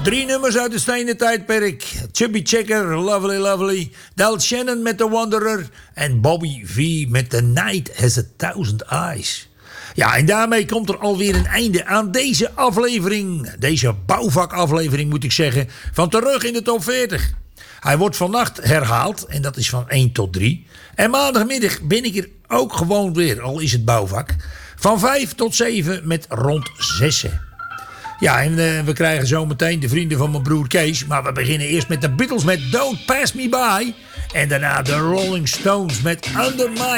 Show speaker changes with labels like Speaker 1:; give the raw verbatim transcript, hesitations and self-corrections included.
Speaker 1: Drie nummers uit het stenen tijdperk. Chubby Checker, Lovely Lovely. Del Shannon met The Wanderer. En Bobby V met The Night Has a Thousand Eyes. Ja, en daarmee komt er alweer een einde aan deze aflevering. Deze bouwvakaflevering moet ik zeggen. Van Terug in de Top veertig. Hij wordt vannacht herhaald. En dat is van één tot drie. En maandagmiddag ben ik er ook gewoon weer. Al is het bouwvak. Van vijf tot zeven met rond zessen. Ja, en uh, we krijgen zometeen de vrienden van mijn broer Kees. Maar we beginnen eerst met de Beatles met Don't Pass Me By. En daarna de Rolling Stones met Under My